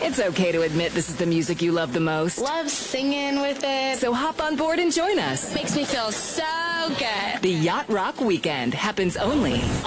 It's okay to admit this is the music you love the most. Love singing with it. So hop on board and join us. Makes me feel so good. The Yacht Rock Weekend happens only